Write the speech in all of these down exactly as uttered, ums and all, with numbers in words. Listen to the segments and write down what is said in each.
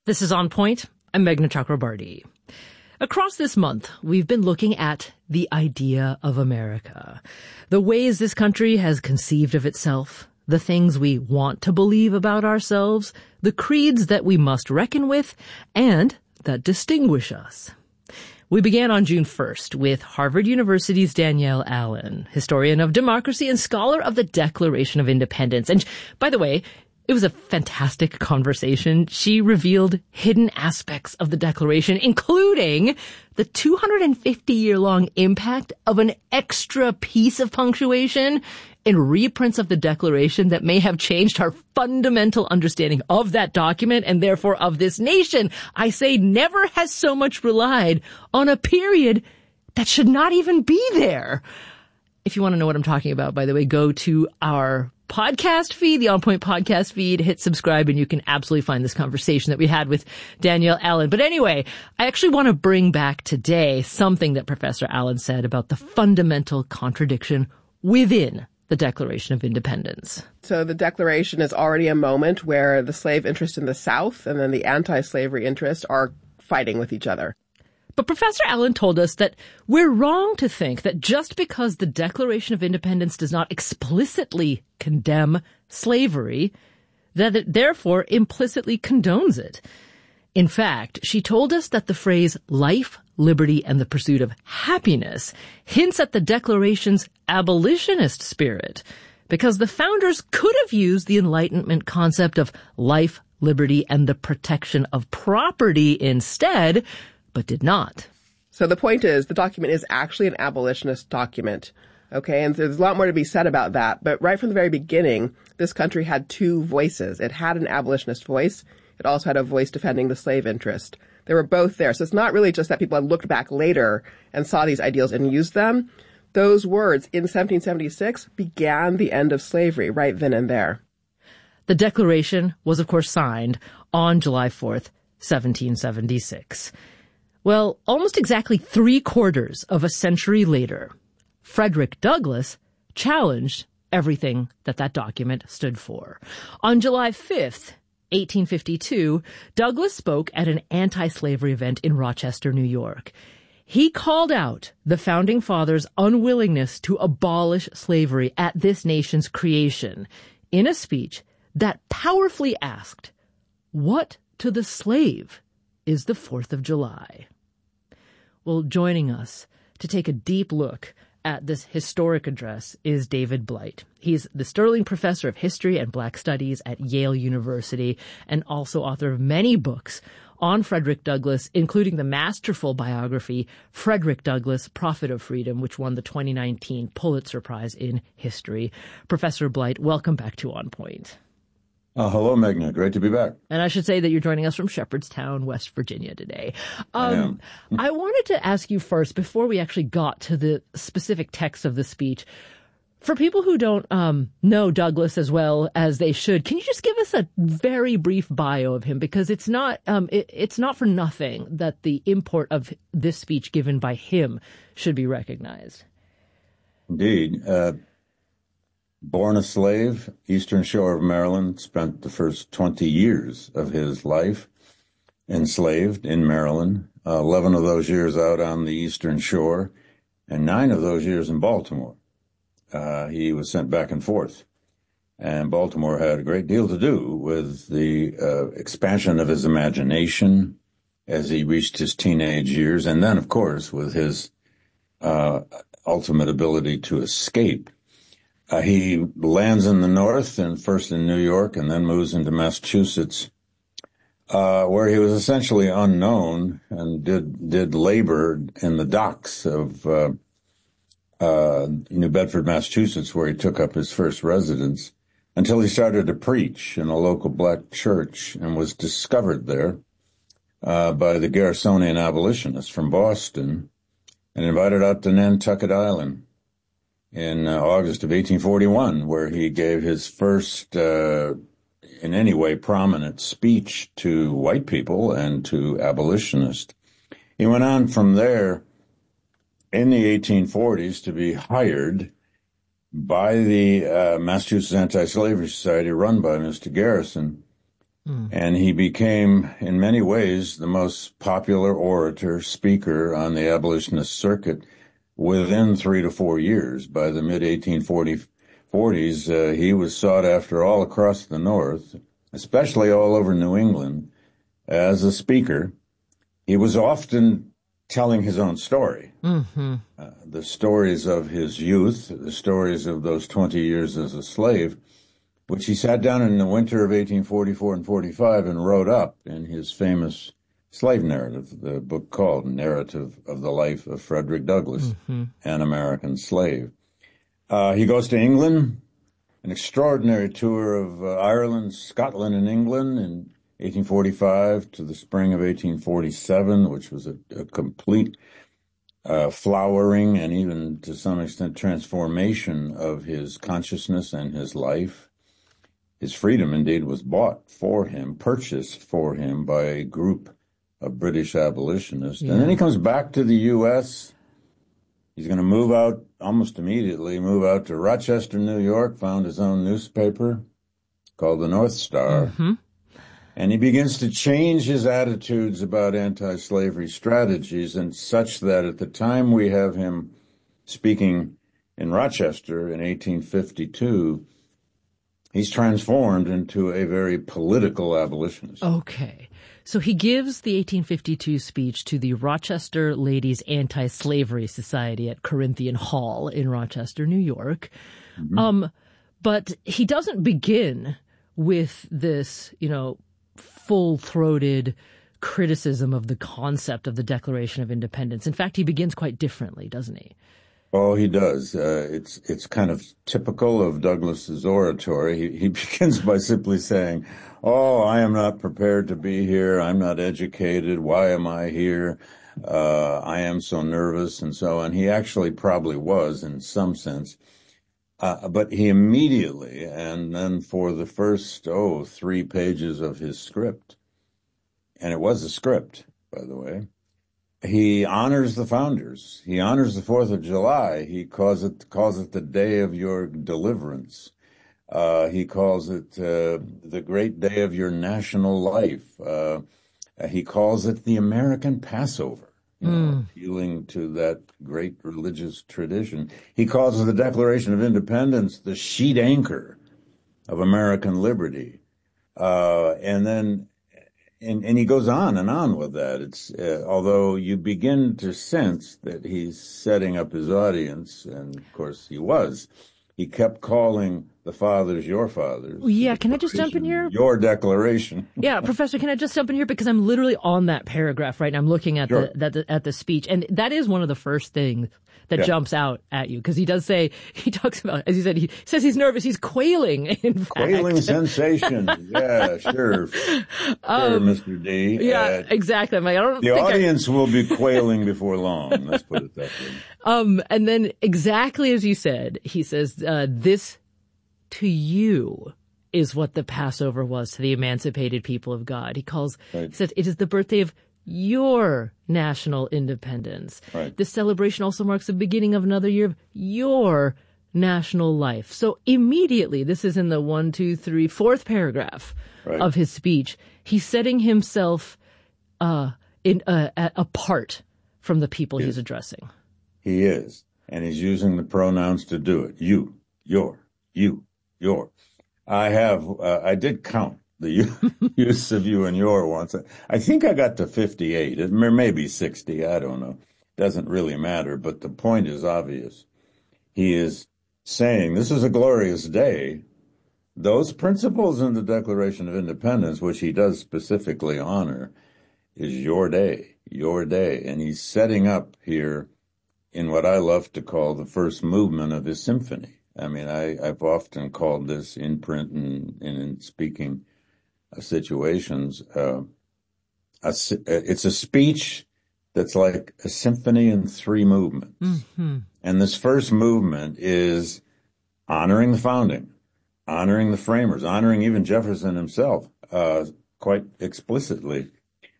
This is On Point. I'm Meghna Chakrabarty. Across this month, we've been looking at the idea of America, the ways this country has conceived of itself, the things we want to believe about ourselves, the creeds that we must reckon with, and that distinguish us. We began on June first with Harvard University's Danielle Allen, historian of democracy and scholar of the Declaration of Independence. And by the way, it was a fantastic conversation. She revealed hidden aspects of the Declaration, including the two hundred fifty year long impact of an extra piece of punctuation in reprints of the Declaration that may have changed our fundamental understanding of that document and therefore of this nation. I say never has so much relied on a period that should not even be there. If you want to know what I'm talking about, by the way, go to our podcast feed, the On Point podcast feed, hit subscribe, and you can absolutely find this conversation that we had with Danielle Allen. But anyway, I actually want to bring back today something that Professor Allen said about the fundamental contradiction within the Declaration of Independence. So the Declaration is already a moment where the slave interest in the South and then the anti-slavery interest are fighting with each other. But Professor Allen told us that we're wrong to think that just because the Declaration of Independence does not explicitly condemn slavery, that it therefore implicitly condones it. In fact, she told us that the phrase life, liberty, and the pursuit of happiness hints at the Declaration's abolitionist spirit, because the founders could have used the Enlightenment concept of life, liberty, and the protection of property instead, but did not. So the point is, the document is actually an abolitionist document. Okay, and there's a lot more to be said about that. But right from the very beginning, this country had two voices. It had an abolitionist voice. It also had a voice defending the slave interest. They were both there. So it's not really just that people had looked back later and saw these ideals and used them. Those words in seventeen seventy-six began the end of slavery right then and there. The Declaration was, of course, signed on July fourth, seventeen seventy-six. Well, almost exactly three quarters of a century later, Frederick Douglass challenged everything that that document stood for. On July fifth, eighteen fifty-two, Douglass spoke at an anti-slavery event in Rochester, New York. He called out the Founding Fathers' unwillingness to abolish slavery at this nation's creation in a speech that powerfully asked, "What to the slave is the fourth of July?" Well, joining us to take a deep look at this historic address is David Blight. He's the Sterling Professor of History and Black Studies at Yale University and also author of many books on Frederick Douglass, including the masterful biography Frederick Douglass, Prophet of Freedom, which won the twenty nineteen Pulitzer Prize in History. Professor Blight, welcome back to On Point. Uh, hello, Meghna. Great to be back. And I should say that you're joining us from Shepherdstown, West Virginia today. Um, I, I wanted to ask you first, before we actually got to the specific text of the speech, for people who don't um, know Douglass as well as they should, can you just give us a very brief bio of him? Because it's not um, it, it's not for nothing that the import of this speech given by him should be recognized. Indeed. Uh, Born a slave, Eastern Shore of Maryland, spent the first twenty years of his life enslaved in Maryland, uh, eleven of those years out on the Eastern Shore, and nine of those years in Baltimore. Uh, he was sent back and forth, and Baltimore had a great deal to do with the uh, expansion of his imagination as he reached his teenage years, and then, of course, with his uh, ultimate ability to escape. Uh, he lands in the North, and first in New York, and then moves into Massachusetts, uh, where he was essentially unknown and did did labor in the docks of uh, uh, New Bedford, Massachusetts, where he took up his first residence, until he started to preach in a local black church and was discovered there uh, by the Garrisonian abolitionists from Boston and invited out to Nantucket Island in uh, August of eighteen forty-one, where he gave his first, uh, in any way, prominent speech to white people and to abolitionists. He went on from there in the eighteen forties to be hired by the uh, Massachusetts Anti-Slavery Society, run by Mister Garrison, Mm. And he became, in many ways, the most popular orator, speaker on the abolitionist circuit within three to four years. By the mid eighteen forties, uh, he was sought after all across the North, especially all over New England, as a speaker. He was often telling his own story, mm-hmm. uh, the stories of his youth, the stories of those twenty years as a slave, which he sat down in the winter of eighteen forty-four and forty-five and wrote up in his famous slave narrative, the book called Narrative of the Life of Frederick Douglass, mm-hmm. an American Slave. Uh, he goes to England, an extraordinary tour of uh, Ireland, Scotland, and England in eighteen forty-five to the spring of eighteen forty-seven, which was a, a complete uh, flowering and even to some extent transformation of his consciousness and his life. His freedom, indeed, was bought for him, purchased for him by a group of British abolitionists. Yeah. And then he comes back to the U S He's going to move out almost immediately, move out to Rochester, New York, found his own newspaper called the North Star. Mm-hmm. And he begins to change his attitudes about anti-slavery strategies, and such that at the time we have him speaking in Rochester in eighteen fifty-two, he's transformed into a very political abolitionist. Okay. So he gives the eighteen fifty-two speech to the Rochester Ladies Anti-Slavery Society at Corinthian Hall in Rochester, New York. Mm-hmm. Um, but he doesn't begin with this, you know, full-throated criticism of the concept of the Declaration of Independence. In fact, he begins quite differently, doesn't he? Oh, he does. Uh, it's it's kind of typical of Douglass's oratory. He, he begins by simply saying, "Oh, I am not prepared to be here. I'm not educated. Why am I here? Uh, I am so nervous," and so on. He actually probably was in some sense. Uh, but he immediately, and then for the first, oh, three pages of his script, and it was a script, by the way, he honors the founders. He honors the Fourth of July. He calls it calls it the day of your deliverance. Uh, he calls it uh, the great day of your national life. Uh, he calls it the American Passover, you know, mm. appealing to that great religious tradition. He calls it the Declaration of Independence the sheet anchor of American liberty. Uh, and then And, and he goes on and on with that. It's uh, although you begin to sense that he's setting up his audience, and of course he was. He kept calling the fathers your fathers. Yeah, can I just jump in here? Your declaration. Yeah, Professor, can I just jump in here? Because I'm literally on that paragraph right now. I'm looking at sure. the, the at the speech, and that is one of the first things that yeah. jumps out at you, because he does say, he talks about, as you said, he says he's nervous, he's quailing, in fact. Quailing sensation. Yeah, sure. Sure, um, Mister D. Yeah, uh, exactly. I'm like, I don't the think audience I... will be quailing before long. Let's put it that way. Um, and then exactly as you said, he says, uh, this to you is what the Passover was to the emancipated people of God. He calls, right. he says, it is the birthday of your national independence. Right. This celebration also marks the beginning of another year of your national life. So immediately, this is in the one, two, three, fourth paragraph right. of his speech, he's setting himself uh, in uh, apart from the people yes. he's addressing. He is. And he's using the pronouns to do it. You, your, you, your. I have, uh, I did count the use of you and your once. I think I got to fifty-eight. It may be sixty. I don't know. Doesn't really matter. But the point is obvious. He is saying this is a glorious day. Those principles in the Declaration of Independence, which he does specifically honor, is your day, your day. And he's setting up here in what I love to call the first movement of his symphony. I mean, I, I've often called this in print and, and in speaking uh, situations, uh, a, it's a speech that's like a symphony in three movements. Mm-hmm. And this first movement is honoring the founding, honoring the framers, honoring even Jefferson himself, uh, quite explicitly.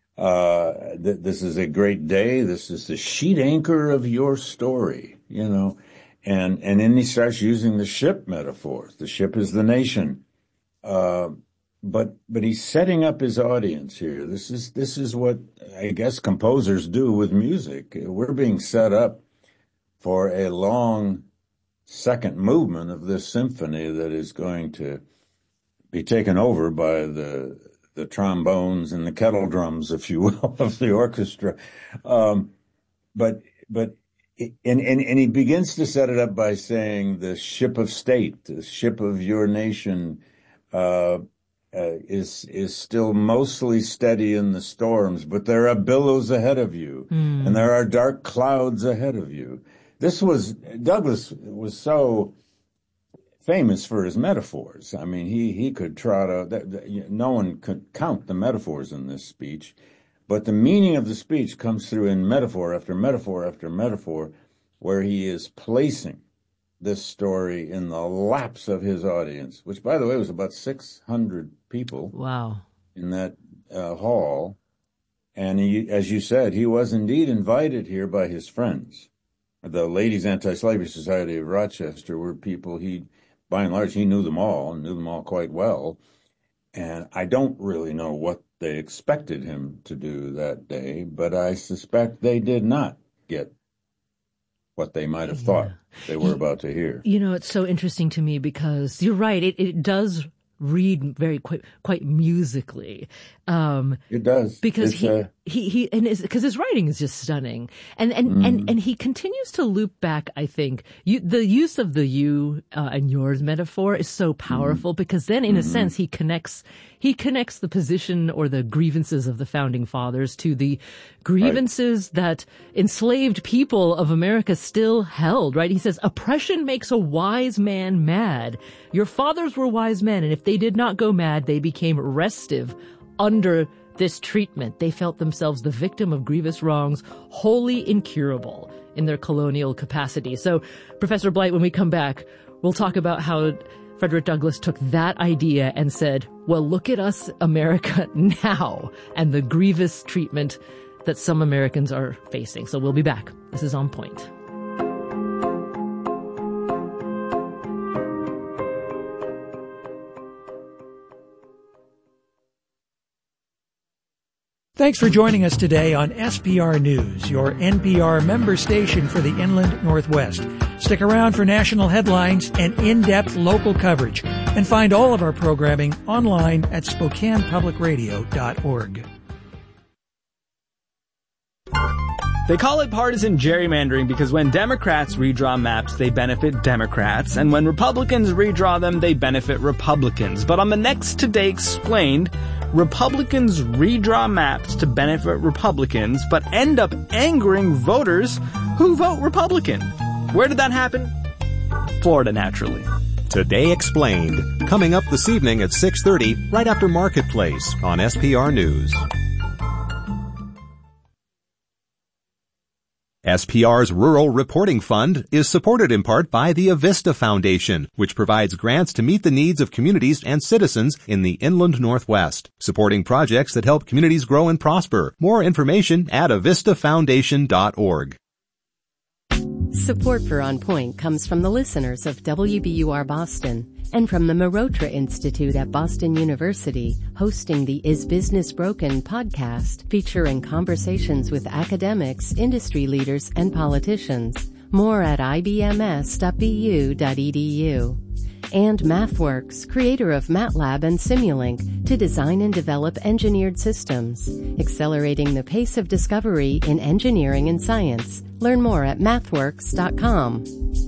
Uh, th- this is a great day. This is the sheet anchor of your story, you know. And, and then he starts using the ship metaphors. The ship is the nation. Uh, but but he's setting up his audience here. This is this is what I guess composers do with music. We're being set up for a long second movement of this symphony that is going to be taken over by the the trombones and the kettle drums, if you will, of the orchestra. Um, but but and, and and he begins to set it up by saying the ship of state, the ship of your nation, uh, uh, is is still mostly steady in the storms, but there are billows ahead of you, mm. and there are dark clouds ahead of you. This was Douglas was so famous for his metaphors. I mean, he, he could trot out, that, that, no one could count the metaphors in this speech, but the meaning of the speech comes through in metaphor after metaphor after metaphor, where he is placing this story in the laps of his audience, which, by the way, was about six hundred people. Wow. In that uh, hall. And he, as you said, he was indeed invited here by his friends. The Ladies Anti-Slavery Society of Rochester were people he, by and large, he knew them all, and knew them all quite well. And I don't really know what they expected him to do that day, but I suspect they did not get what they might have thought yeah. they were about to hear. You know, it's so interesting to me because you're right. It, it does read very quite, quite musically. Um, it does. Because it's he, a... he, he, and his, cause his writing is just stunning. And, and, mm. and, and he continues to loop back, I think. You, the use of the you, uh, and yours metaphor is so powerful mm. because then in mm. a sense he connects, he connects the position or the grievances of the founding fathers to the grievances right. that enslaved people of America still held, right? He says, oppression makes a wise man mad. Your fathers were wise men, and if they did not go mad, they became restive under this treatment. They felt themselves the victim of grievous wrongs, wholly incurable in their colonial capacity. So, Professor Blight, when we come back, we'll talk about how Frederick Douglass took that idea and said, well, look at us, America, now, and the grievous treatment that some Americans are facing. So we'll be back. This is On Point. Thanks for joining us today on S P R News, your N P R member station for the Inland Northwest. Stick around for national headlines and in-depth local coverage, and find all of our programming online at Spokane Public Radio dot org. They call it partisan gerrymandering because when Democrats redraw maps, they benefit Democrats, and when Republicans redraw them, they benefit Republicans. But on the next Today Explained, Republicans redraw maps to benefit Republicans, but end up angering voters who vote Republican. Where did that happen? Florida, naturally. Today Explained, coming up this evening at six thirty, right after Marketplace on S P R News. S P R's Rural Reporting Fund is supported in part by the Avista Foundation, which provides grants to meet the needs of communities and citizens in the Inland Northwest, supporting projects that help communities grow and prosper. More information at avista foundation dot org. Support for On Point comes from the listeners of W B U R Boston and from the Marotra Institute at Boston University, hosting the Is Business Broken podcast, featuring conversations with academics, industry leaders, and politicians. More at I B M S dot B U dot E D U. And MathWorks, creator of MATLAB and Simulink, to design and develop engineered systems, accelerating the pace of discovery in engineering and science. Learn more at mathworks dot com.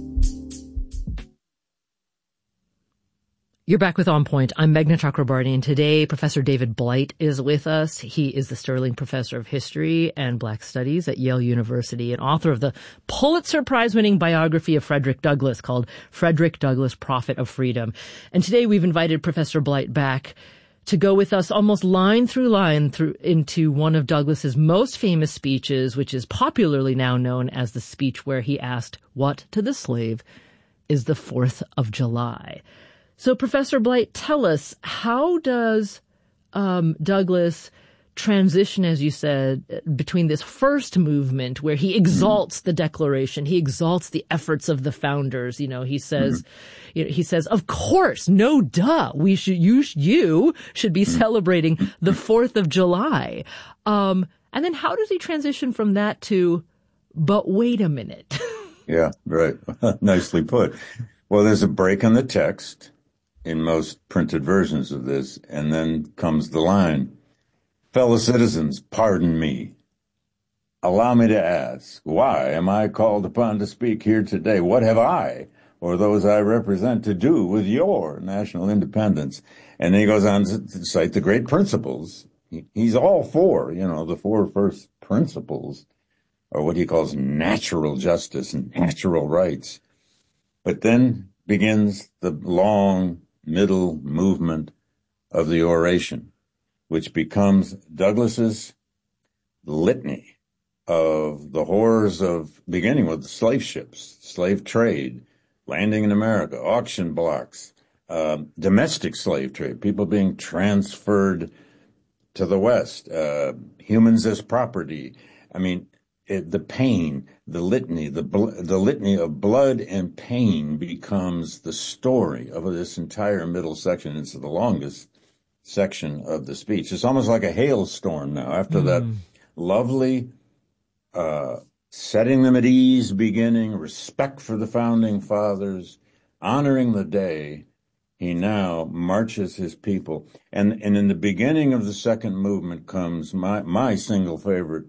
You're back with On Point. I'm Meghna Chakrabarty, and today Professor David Blight is with us. He is the Sterling Professor of History and Black Studies at Yale University and author of the Pulitzer Prize-winning biography of Frederick Douglass called Frederick Douglass, Prophet of Freedom. And today we've invited Professor Blight back to go with us almost line through line through into one of Douglass's most famous speeches, which is popularly now known as the speech where he asked, "What to the slave is the fourth of July?" So, Professor Blight, tell us, how does um, Douglass transition, as you said, between this first movement where he exalts mm-hmm. the Declaration, he exalts the efforts of the founders. You know, he says, mm-hmm. you know, he says, of course, no duh, we should, you, you should be mm-hmm. celebrating the fourth of July. Um, and then how does he transition from that to, but wait a minute? Yeah, right. Nicely put. Well, there's a break in the text in most printed versions of this, and then comes the line, fellow citizens, pardon me. Allow me to ask, why am I called upon to speak here today? What have I, or those I represent, to do with your national independence? And then he goes on to cite the great principles. He's all for, you know, the four first principles, or what he calls natural justice and natural rights. But then begins the long middle movement of the oration, which becomes Douglas's litany of the horrors of, beginning with slave ships, slave trade, landing in America, auction blocks, uh, domestic slave trade, people being transferred to the West, uh, humans as property. I mean, it, the pain, the litany, the bl- the litany of blood and pain becomes the story of this entire middle section. It's the longest section of the speech. It's almost like a hailstorm now. After mm. that lovely uh, setting them at ease beginning, respect for the founding fathers, honoring the day, he now marches his people. And and in the beginning of the second movement comes my, my single favorite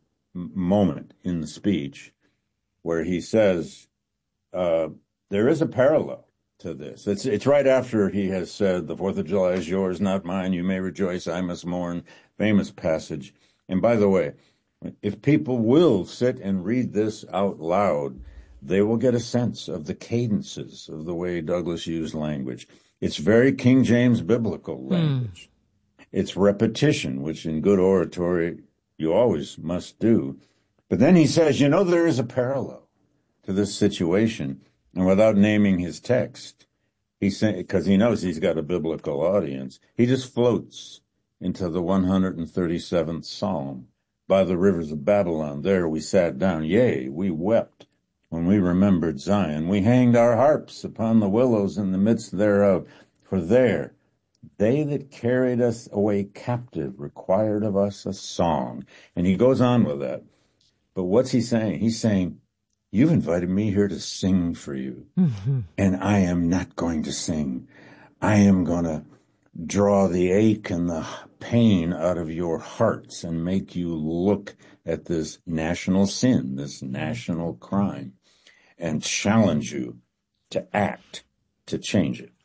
moment in the speech, where he says, uh, there is a parallel to this. It's it's right after he has said, the fourth of July is yours, not mine. You may rejoice, I must mourn. Famous passage. And by the way, if people will sit and read this out loud, they will get a sense of the cadences of the way Douglas used language. It's very King James biblical language. Mm. It's repetition, which in good oratory you always must do. But then he says, you know, there is a parallel to this situation. And without naming his text, he say, because he knows he's got a biblical audience, he just floats into the one hundred thirty-seventh Psalm. By the rivers of Babylon, there we sat down. Yea, we wept when we remembered Zion. We hanged our harps upon the willows in the midst thereof. For there they that carried us away captive required of us a song. And he goes on with that. But what's he saying? He's saying, you've invited me here to sing for you. Mm-hmm. And I am not going to sing. I am going to draw the ache and the pain out of your hearts and make you look at this national sin, this national crime, and challenge you to act to change it.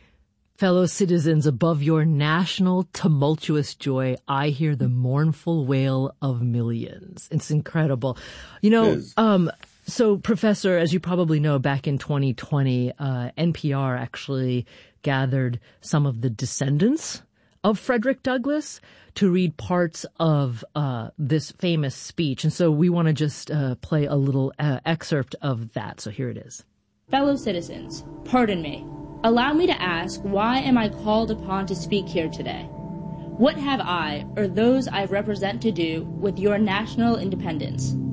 Fellow citizens, above your national tumultuous joy, I hear the mournful wail of millions. It's incredible. You know, um, so Professor, as you probably know, back in twenty twenty, uh, N P R actually gathered some of the descendants of Frederick Douglass to read parts of uh, this famous speech. And so we want to just uh, play a little uh, excerpt of that. So here it is. Fellow citizens, pardon me. Allow me to ask, why am I called upon to speak here today? What have I, or those I represent, to do with your national independence?